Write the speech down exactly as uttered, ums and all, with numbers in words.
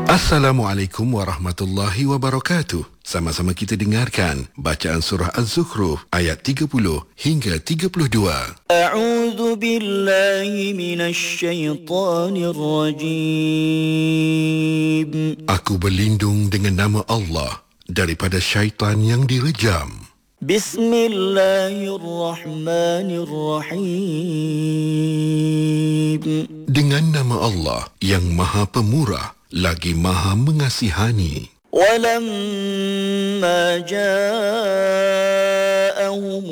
Assalamualaikum warahmatullahi wabarakatuh. Sama-sama kita dengarkan bacaan surah Az-Zukhruf ayat tiga puluh hingga tiga puluh dua. A'udzu billahi minasy syaithanir rajim. Aku berlindung dengan nama Allah daripada syaitan yang direjam. Bismillahirrahmanirrahim. Dengan nama Allah yang Maha Pemurah lagi Maha Mengasihani. وَلَمَّا جَاءَهُمُ